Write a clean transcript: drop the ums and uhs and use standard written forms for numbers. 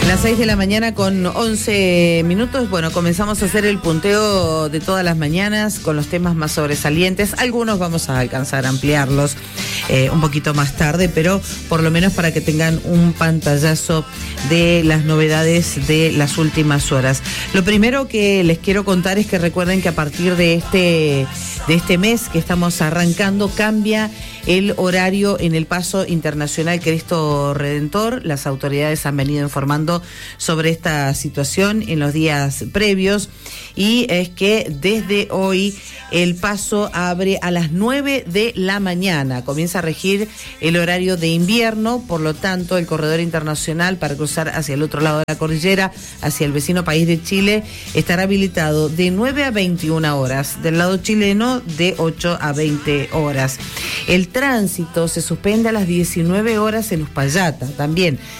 Las 6 de la mañana con 11 minutos. Bueno, comenzamos a hacer el punteo de todas las mañanas con los temas más sobresalientes. Algunos vamos a alcanzar a ampliarlos un poquito más tarde, pero por lo menos para que tengan un pantallazo de las novedades de las últimas horas. Lo primero que les quiero contar es que recuerden que a partir de este mes que estamos arrancando cambia el horario en el Paso Internacional Cristo Redentor. Las autoridades han venido informando sobre esta situación en los días previos, y es que desde hoy el paso abre a las 9 de la mañana. Comienza a regir el horario de invierno, por lo tanto el corredor internacional para cruzar hacia el otro lado de la cordillera, hacia el vecino país de Chile, estará habilitado de 9 a 21 horas, del lado chileno de 8 a 20 horas. El tránsito se suspende a las 19 horas en Uspallata también.